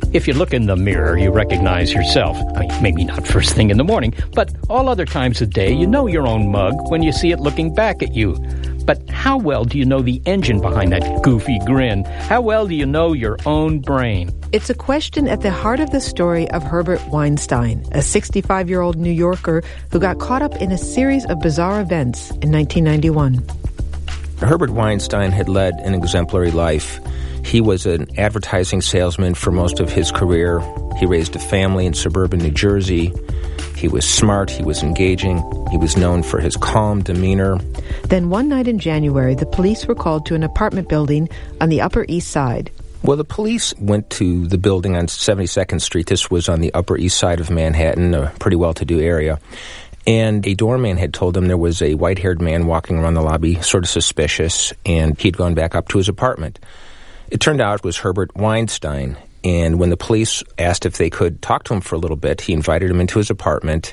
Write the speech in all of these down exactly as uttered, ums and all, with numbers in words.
If you look in the mirror, you recognize yourself. I mean, maybe not first thing in the morning, but all other times of day, you know your own mug when you see it looking back at you. But how well do you know the engine behind that goofy grin? How well do you know your own brain? It's a question at the heart of the story of Herbert Weinstein, a sixty-five-year-old New Yorker who got caught up in a series of bizarre events in nineteen ninety-one. Herbert Weinstein had led an exemplary life. He was an advertising salesman for most of his career. He raised a family in suburban New Jersey. He was smart. He was engaging. He was known for his calm demeanor. Then one night in January, the police were called to an apartment building on the Upper East Side. Well, the police went to the building on seventy-second Street. This was on the Upper East Side of Manhattan, a pretty well-to-do area. And a doorman had told them there was a white-haired man walking around the lobby, sort of suspicious, and he'd gone back up to his apartment. It turned out it was Herbert Weinstein, and when the police asked if they could talk to him for a little bit, he invited him into his apartment,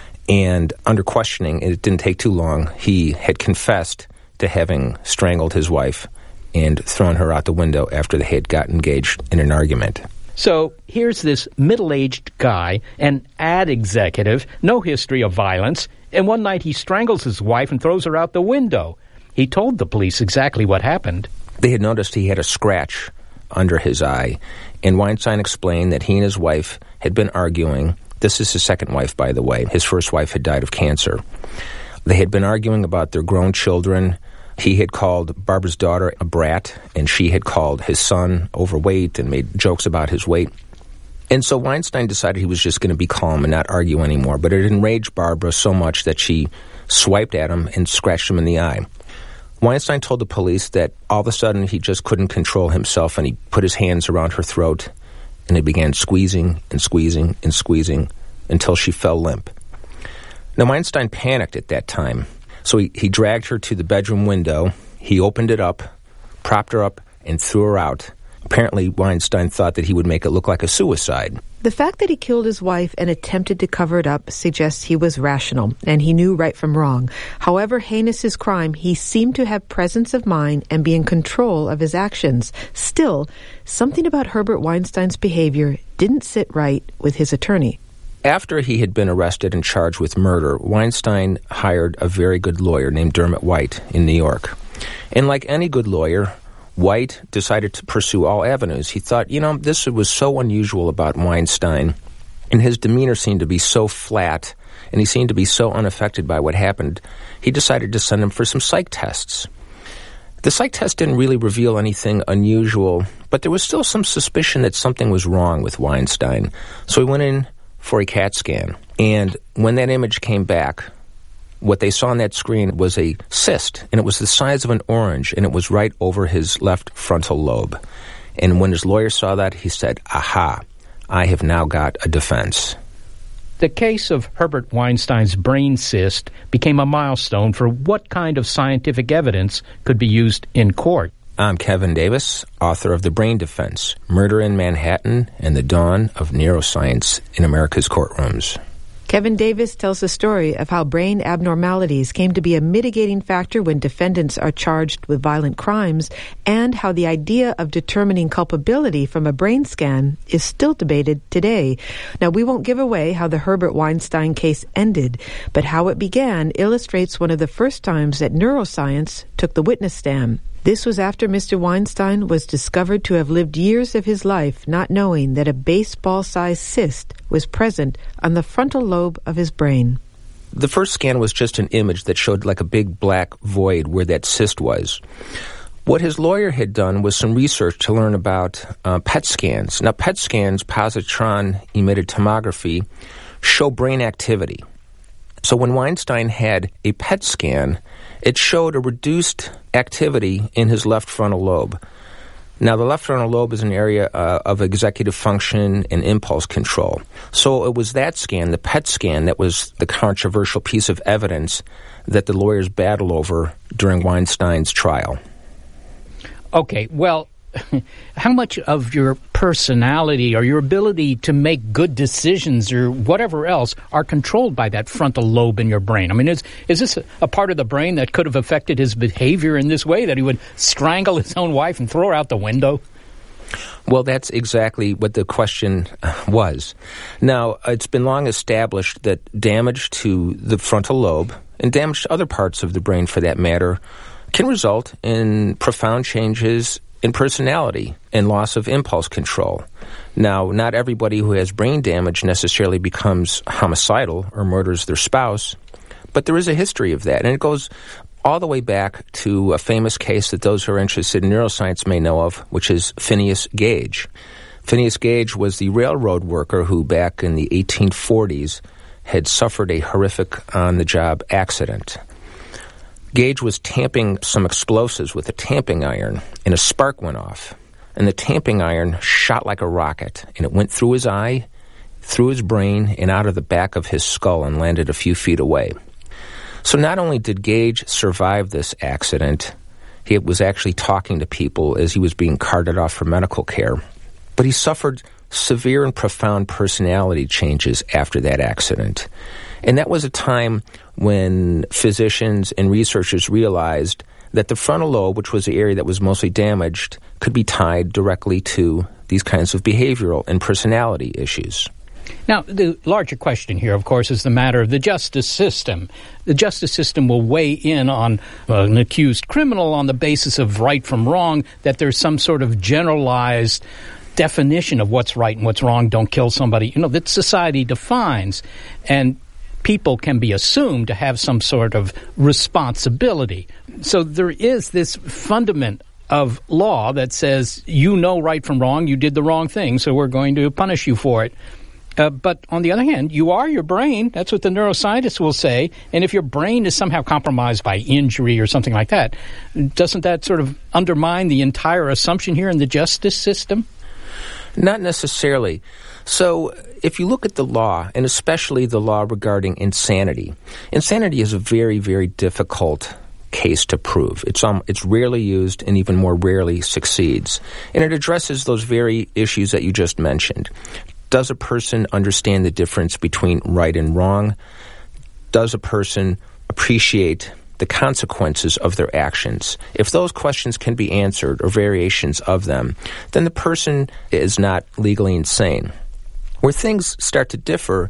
and under questioning, it didn't take too long, he had confessed to having strangled his wife and thrown her out the window after they had got engaged in an argument. So here's this middle-aged guy, an ad executive, no history of violence, and one night he strangles his wife and throws her out the window. He told the police exactly what happened. They had noticed he had a scratch under his eye, and Weinstein explained that he and his wife had been arguing. This is his second wife, by the way. His first wife had died of cancer. They had been arguing about their grown children. He had called Barbara's daughter a brat, and she had called his son overweight and made jokes about his weight. And so Weinstein decided he was just going to be calm and not argue anymore, but it enraged Barbara so much that she swiped at him and scratched him in the eye. Weinstein told the police that all of a sudden he just couldn't control himself, and he put his hands around her throat, and he began squeezing and squeezing and squeezing until she fell limp. Now, Weinstein panicked at that time, so he, he dragged her to the bedroom window. He opened it up, propped her up, and threw her out. Apparently, Weinstein thought that he would make it look like a suicide. The fact that he killed his wife and attempted to cover it up suggests he was rational, and he knew right from wrong. However heinous his crime, he seemed to have presence of mind and be in control of his actions. Still, something about Herbert Weinstein's behavior didn't sit right with his attorney. After he had been arrested and charged with murder, Weinstein hired a very good lawyer named Dermot White in New York. And like any good lawyer, White decided to pursue all avenues. He thought, you know, this was so unusual about Weinstein, and his demeanor seemed to be so flat, and he seemed to be so unaffected by what happened, he decided to send him for some psych tests. The psych test didn't really reveal anything unusual, but there was still some suspicion that something was wrong with Weinstein. So he went in for a CAT scan, and when that image came back, what they saw on that screen was a cyst, and it was the size of an orange, and it was right over his left frontal lobe. And when his lawyer saw that, he said, aha, I have now got a defense. The case of Herbert Weinstein's brain cyst became a milestone for what kind of scientific evidence could be used in court. I'm Kevin Davis, author of The Brain Defense, Murder in Manhattan and the Dawn of Neuroscience in America's Courtrooms. Kevin Davis tells the story of how brain abnormalities came to be a mitigating factor when defendants are charged with violent crimes, and how the idea of determining culpability from a brain scan is still debated today. Now, we won't give away how the Herbert Weinstein case ended, but how it began illustrates one of the first times that neuroscience took the witness stand. This was after Mister Weinstein was discovered to have lived years of his life not knowing that a baseball-sized cyst was present on the frontal lobe of his brain. The first scan was just an image that showed like a big black void where that cyst was. What his lawyer had done was some research to learn about uh, P E T scans. Now, P E T scans, positron-emitted tomography, show brain activity. So when Weinstein had a P E T scan, it showed a reduced activity in his left frontal lobe. Now, the left frontal lobe is an area uh, of executive function and impulse control. So it was that scan, the P E T scan, that was the controversial piece of evidence that the lawyers battled over during Weinstein's trial. Okay, well, how much of your personality or your ability to make good decisions or whatever else are controlled by that frontal lobe in your brain? I mean, is is this a, a part of the brain that could have affected his behavior in this way, that he would strangle his own wife and throw her out the window? Well, that's exactly what the question was. Now, it's been long established that damage to the frontal lobe, and damage to other parts of the brain for that matter, can result in profound changes in personality and loss of impulse control. Now, not everybody who has brain damage necessarily becomes homicidal or murders their spouse, but there is a history of that, and it goes all the way back to a famous case that those who are interested in neuroscience may know of, which is Phineas Gage. Phineas Gage was the railroad worker who, back in the eighteen forties, had suffered a horrific on-the-job accident. Gage was tamping some explosives with a tamping iron, and a spark went off. And the tamping iron shot like a rocket, and it went through his eye, through his brain, and out of the back of his skull and landed a few feet away. So not only did Gage survive this accident, he was actually talking to people as he was being carted off for medical care, but he suffered severe and profound personality changes after that accident. And that was a time when physicians and researchers realized that the frontal lobe, which was the area that was mostly damaged, could be tied directly to these kinds of behavioral and personality issues. Now, the larger question here, of course, is the matter of the justice system. The justice system will weigh in on uh, an accused criminal on the basis of right from wrong, that there's some sort of generalized definition of what's right and what's wrong. Don't kill somebody, you know, that society defines. And people can be assumed to have some sort of responsibility. So there is this fundament of law that says you know right from wrong, you did the wrong thing, so we're going to punish you for it. Uh, but on the other hand, you are your brain. That's what the neuroscientists will say. And if your brain is somehow compromised by injury or something like that, doesn't that sort of undermine the entire assumption here in the justice system? Not necessarily. So if you look at the law, and especially the law regarding insanity, insanity is a very, very difficult case to prove. It's um, it's rarely used and even more rarely succeeds. And it addresses those very issues that you just mentioned. Does a person understand the difference between right and wrong? Does a person appreciate the consequences of their actions? If those questions can be answered, or variations of them, then the person is not legally insane. Where things start to differ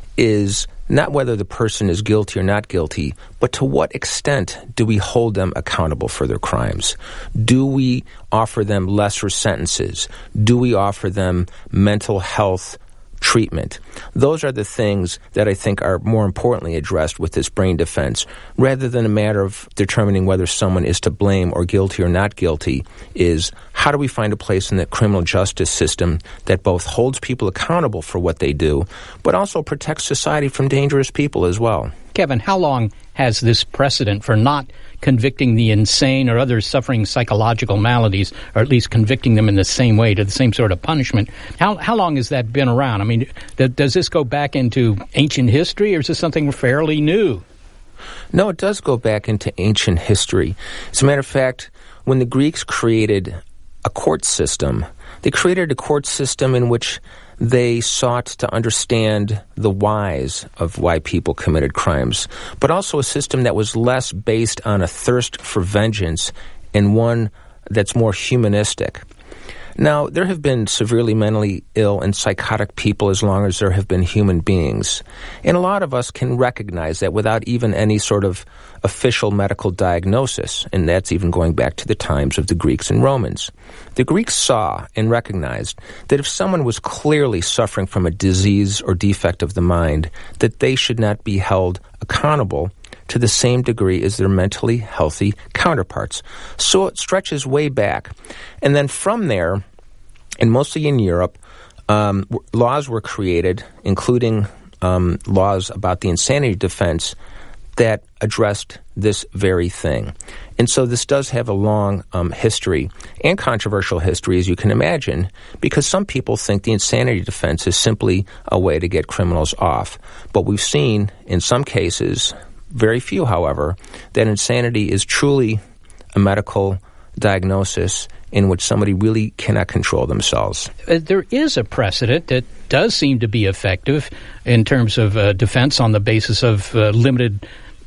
is not whether the person is guilty or not guilty, but to what extent do we hold them accountable for their crimes? Do we offer them lesser sentences? Do we offer them mental health treatment? Those are the things that I think are more importantly addressed with this brain defense, rather than a matter of determining whether someone is to blame or guilty or not guilty. Is how do we find a place in the criminal justice system that both holds people accountable for what they do, but also protects society from dangerous people as well? Kevin, how long has this precedent for not convicting the insane or others suffering psychological maladies, or at least convicting them in the same way, to the same sort of punishment, how how long has that been around? I mean, th- does this go back into ancient history, or is this something fairly new? No, it does go back into ancient history. As a matter of fact, when the Greeks created a court system, they created a court system in which they sought to understand the whys of why people committed crimes, but also a system that was less based on a thirst for vengeance and one that's more humanistic. Now, there have been severely mentally ill and psychotic people as long as there have been human beings. And a lot of us can recognize that without even any sort of official medical diagnosis, and that's even going back to the times of the Greeks and Romans. The Greeks saw and recognized that if someone was clearly suffering from a disease or defect of the mind, that they should not be held accountable to the same degree as their mentally healthy counterparts. So it stretches way back. And then from there, and mostly in Europe, um, w- laws were created, including um, laws about the insanity defense, that addressed this very thing. And so this does have a long um, history, and controversial history, as you can imagine, because some people think the insanity defense is simply a way to get criminals off. But we've seen, in some cases, very few, however, that insanity is truly a medical diagnosis in which somebody really cannot control themselves. Uh, there is a precedent that does seem to be effective in terms of uh, defense on the basis of uh, limited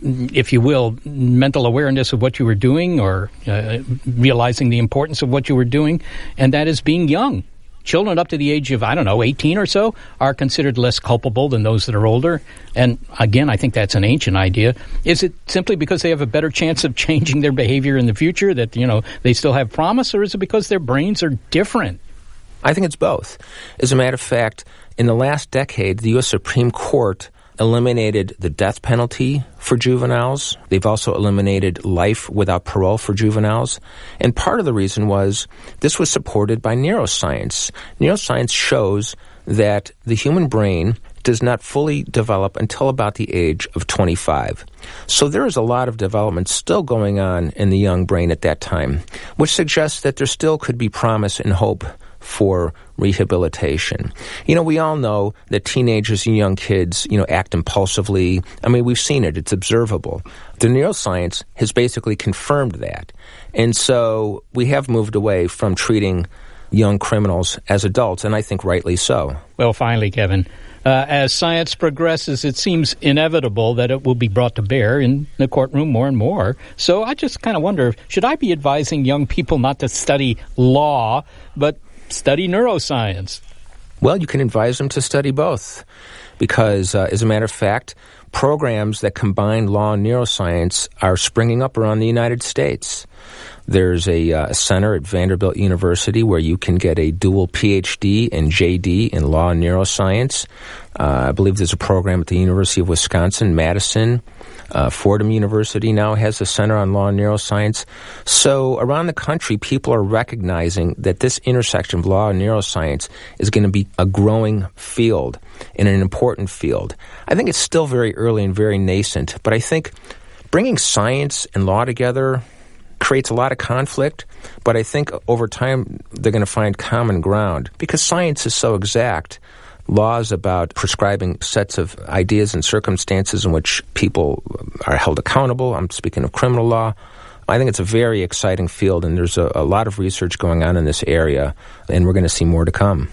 if you will, mental awareness of what you were doing or uh, realizing the importance of what you were doing, and that is being young. Children up to the age of, I don't know, eighteen or so are considered less culpable than those that are older. And again, I think that's an ancient idea. Is it simply because they have a better chance of changing their behavior in the future that, you know, they still have promise, or is it because their brains are different? I think it's both. As a matter of fact, in the last decade, the U S Supreme Court eliminated the death penalty for juveniles. They've also eliminated life without parole for juveniles. And part of the reason was this was supported by neuroscience. Neuroscience shows that the human brain does not fully develop until about the age of twenty-five. So there is a lot of development still going on in the young brain at that time, which suggests that there still could be promise and hope for rehabilitation. You know, we all know that teenagers and young kids, you know, act impulsively. I mean, we've seen it. It's observable. The neuroscience has basically confirmed that. And so we have moved away from treating young criminals as adults, and I think rightly so. Well, finally, Kevin, uh, as science progresses, it seems inevitable that it will be brought to bear in the courtroom more and more. So I just kind of wonder, should I be advising young people not to study law, but study neuroscience? Well, you can advise them to study both because, uh, as a matter of fact, programs that combine law and neuroscience are springing up around the United States. There's a uh, center at Vanderbilt University where you can get a dual P H D and J D in law and neuroscience. Uh, I believe there's a program at the University of Wisconsin, Madison. Uh, Fordham University now has a center on law and neuroscience. So around the country, people are recognizing that this intersection of law and neuroscience is going to be a growing field and an important field. I think it's still very early and very nascent, but I think bringing science and law together creates a lot of conflict, but I think over time they're going to find common ground because science is so exact. Law is about prescribing sets of ideas and circumstances in which people are held accountable. I'm speaking of criminal law. I think it's a very exciting field, and there's a, a lot of research going on in this area, and we're going to see more to come.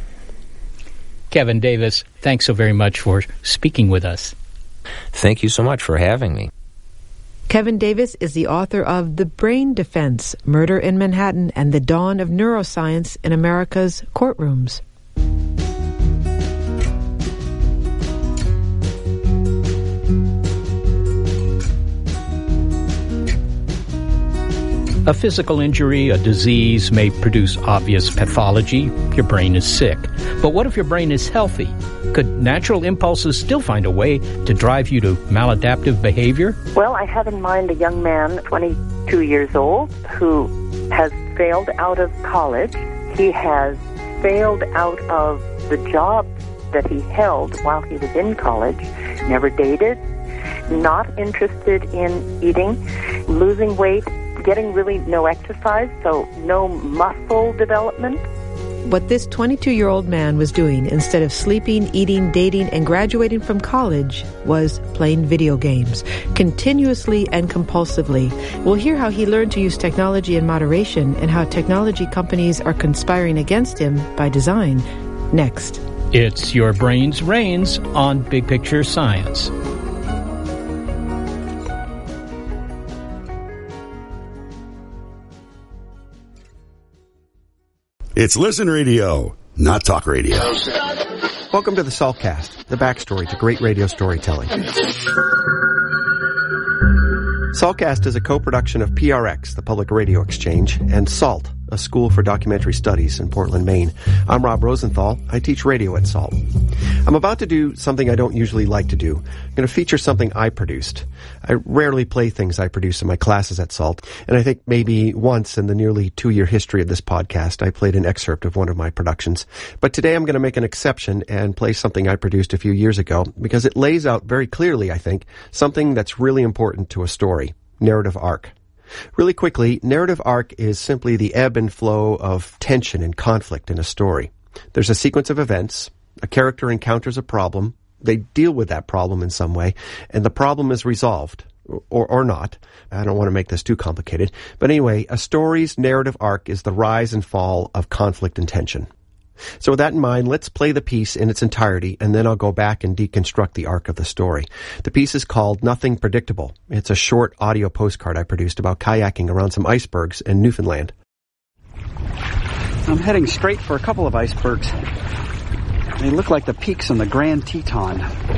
Kevin Davis, thanks so very much for speaking with us. Thank you so much for having me. Kevin Davis is the author of The Brain Defense, Murder in Manhattan and the Dawn of Neuroscience in America's Courtrooms. A physical injury, a disease may produce obvious pathology. Your brain is sick. But what if your brain is healthy? Could natural impulses still find a way to drive you to maladaptive behavior? Well, I have in mind a young man, twenty-two years old, who has failed out of college. He has failed out of the job that he held while he was in college, never dated, not interested in eating, losing weight, getting really no exercise, so no muscle development. What this twenty-two-year-old man was doing instead of sleeping, eating, dating, and graduating from college was playing video games, continuously and compulsively. We'll hear how he learned to use technology in moderation and how technology companies are conspiring against him by design. Next. It's Your Brain's Reigns on Big Picture Science. It's Listen Radio, not Talk Radio. Welcome to the SaltCast, the backstory to great radio storytelling. SaltCast is a co-production of P R X, the Public Radio Exchange, and SALT, a school for documentary studies in Portland, Maine. I'm Rob Rosenthal. I teach radio at SALT. I'm about to do something I don't usually like to do. I'm going to feature something I produced. I rarely play things I produce in my classes at SALT, and I think maybe once in the nearly two-year history of this podcast, I played an excerpt of one of my productions. But today I'm going to make an exception and play something I produced a few years ago because it lays out very clearly, I think, something that's really important to a story: narrative arc. Really quickly, narrative arc is simply the ebb and flow of tension and conflict in a story. There's a sequence of events, a character encounters a problem, they deal with that problem in some way, and the problem is resolved, or, or not. I don't want to make this too complicated. But anyway, a story's narrative arc is the rise and fall of conflict and tension. So with that in mind, let's play the piece in its entirety, and then I'll go back and deconstruct the arc of the story. The piece is called Nothing Predictable. It's a short audio postcard I produced about kayaking around some icebergs in Newfoundland. I'm heading straight for a couple of icebergs. They look like the peaks in the Grand Teton.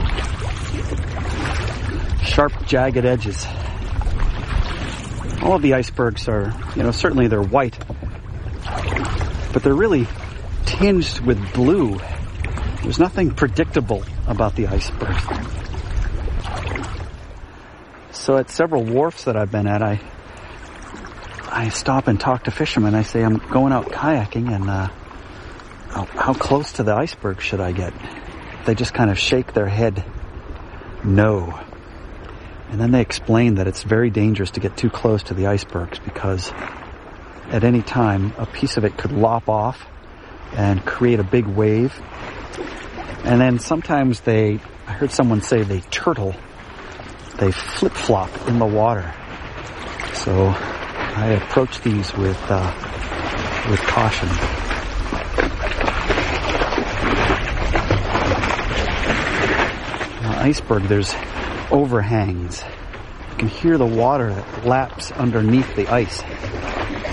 Sharp, jagged edges. All of the icebergs are, you know, certainly they're white, but they're really tinged with blue. There's nothing predictable about the icebergs. So at several wharfs that I've been at, I I stop and talk to fishermen. I say, I'm going out kayaking, and uh, how, how close to the iceberg should I get? They just kind of shake their head, no. And then they explain that it's very dangerous to get too close to the icebergs because at any time a piece of it could lop off and create a big wave. And then sometimes they, I heard someone say they turtle, they flip-flop in the water. So I approach these with, uh, with caution. On iceberg, there's overhangs. You can hear the water that laps underneath the ice.